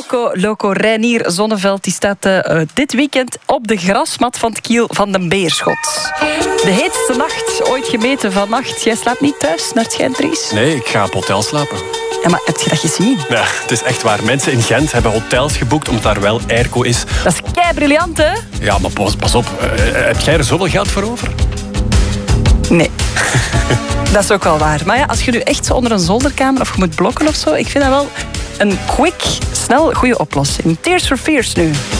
Loco Reinier Zonneveld die staat dit weekend op de grasmat van het Kiel van de Beerschot. De heetste nacht ooit gemeten vannacht. Jij slaapt niet thuis, naar het schijnt, Dries? Nee, ik ga op hotel slapen. Ja, maar heb je dat gezien? Ja, het is echt waar. Mensen in Gent hebben hotels geboekt omdat daar wel airco is. Dat is kei briljant, hè? Ja, maar pas op. Heb jij er zoveel geld voor over? Nee. Dat is ook wel waar. Maar ja, als je nu echt zo onder een zolderkamer of je moet blokken of zo, ik vind dat wel een quick, snel, goede oplossing. Tears for Fears nu.